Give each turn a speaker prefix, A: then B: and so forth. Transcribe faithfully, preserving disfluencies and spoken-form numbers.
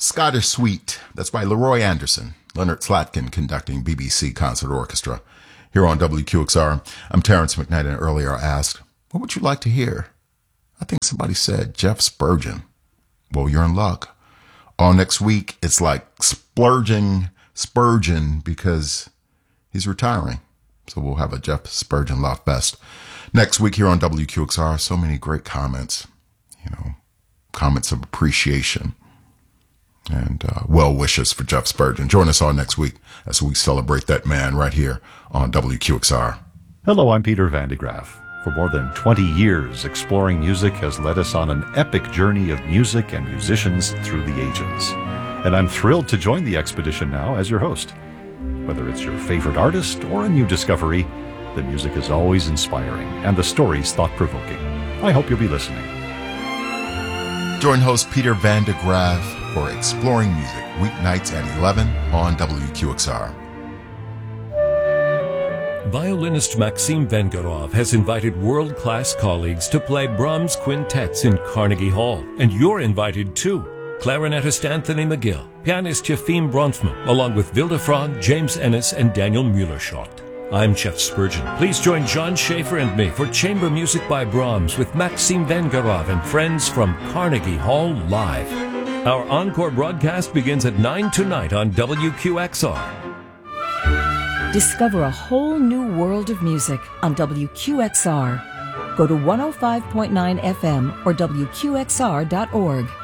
A: Scottish Suite. That's by Leroy Anderson. Leonard Slatkin conducting B B C Concert Orchestra. Here on W Q X R, I'm Terrence McKnight, and earlier I asked, what would you like to hear? I think somebody said Jeff Spurgeon. Well, you're in luck. All next week, it's like splurging Spurgeon because he's retiring. So we'll have a Jeff Spurgeon Love Fest. Next week here on W Q X R, so many great comments, you know, comments of appreciation and uh, well wishes for Jeff Spurgeon. Join us all next week as we celebrate that man right here on W Q X R.
B: Hello, I'm Peter Van de Graaff. For more than twenty years, Exploring Music has led us on an epic journey of music and musicians through the ages. And I'm thrilled to join the expedition now as your host. Whether it's your favorite artist or a new discovery, the music is always inspiring and the stories thought-provoking. I hope you'll be listening.
A: Join host Peter Van de Graaff for Exploring Music, weeknights at eleven on W Q X R.
C: Violinist Maxim Vengerov has invited world-class colleagues to play Brahms quintets in Carnegie Hall, and you're invited too. Clarinetist Anthony McGill, pianist Yefim Bronfman, along with Vilde Frog, James Ennis, and Daniel Mueller-Schott. I'm Jeff Spurgeon. Please join John Schaefer and me for Chamber Music by Brahms with Maxim Vengerov and friends from Carnegie Hall Live. Our encore broadcast begins at nine tonight on W Q X R.
D: Discover a whole new world of music on W Q X R. Go to one oh five point nine F M or W Q X R dot org.